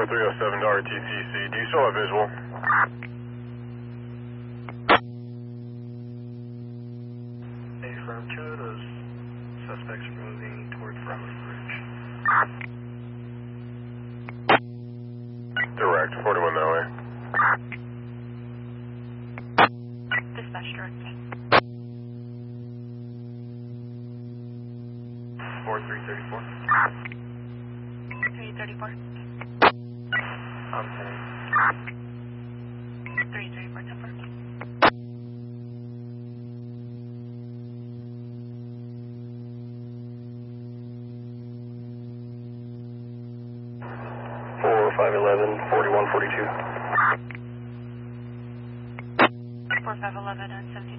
4307 to RTCC. Do you still have visual? Affirm 2 of those suspects are moving towards Brentwood Bridge. Direct, 41 that way. Dispatch direct. 4334. 334. I'm 10. 334, temper. Four 511 4142. 4511 and 17.